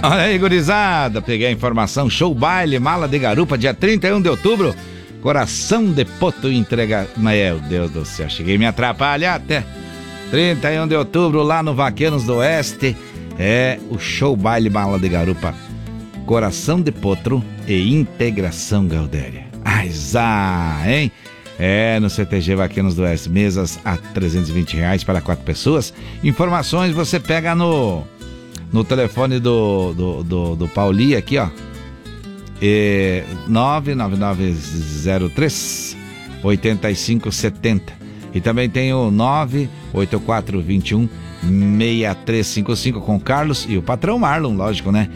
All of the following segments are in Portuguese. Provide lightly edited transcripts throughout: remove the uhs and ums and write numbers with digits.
Olha aí, gurizada, peguei a informação, show baile, Mala de Garupa, dia 31 de outubro, Coração de Poto entrega... Meu Deus do céu, cheguei a me atrapalhar até. 31 de outubro, lá no Vaqueiros do Oeste, é o show baile Mala de Garupa, Coração de Potro e Integração Galdéria. Ai, zá, hein? É, no CTG Vaqueiros do Oeste, mesas a R$320 para 4 pessoas. Informações você pega no telefone do Pauli aqui, ó. 99903-8570. E também tem o 98421-6355 com o Carlos e o patrão Marlon, lógico, né?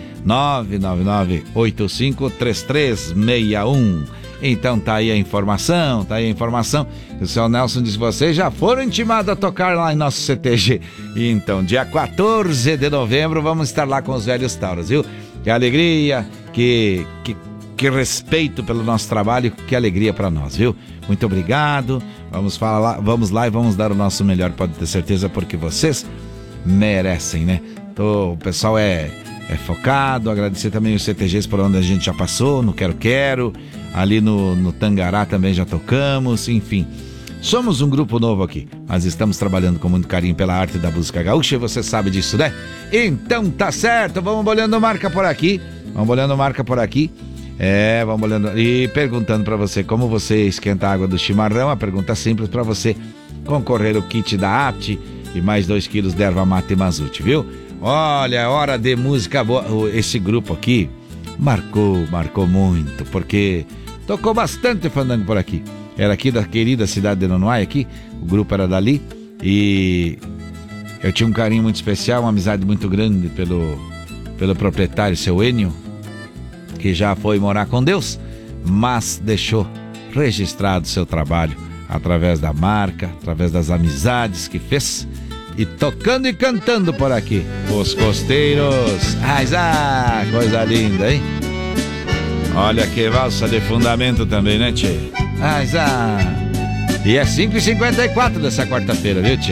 999853361. Então tá aí a informação, O seu Nelson disse: vocês já foram intimados a tocar lá em nosso CTG. Então, dia 14 de novembro, vamos estar lá com os velhos Tauros, viu? Que alegria, que respeito pelo nosso trabalho, que alegria pra nós, viu? Muito obrigado, vamos lá e vamos dar o nosso melhor, pode ter certeza, porque vocês merecem, né? Então, o pessoal é focado, agradecer também os CTGs por onde a gente já passou, no Quero, ali no Tangará também já tocamos, enfim. Somos um grupo novo aqui, mas estamos trabalhando com muito carinho pela arte da música gaúcha e você sabe disso, né? Então tá certo, vamos olhando marca por aqui. Vamos olhando e perguntando pra você como você esquenta a água do chimarrão. A pergunta simples pra você concorrer o kit da Apt e mais 2 quilos de erva mate Mazute, viu? Olha, hora de música boa. Esse grupo aqui marcou muito, porque tocou bastante fandango por aqui. Era aqui da querida cidade de Nonoai, aqui, o grupo era dali, e eu tinha um carinho muito especial, uma amizade muito grande pelo proprietário, seu Enio, que já foi morar com Deus, mas deixou registrado seu trabalho através da marca, através das amizades que fez, e tocando e cantando por aqui, os costeiros. Ah, coisa linda, hein? Olha que valsa de fundamento também, né, tchê? E é 5h54 dessa quarta-feira, viu, tchê?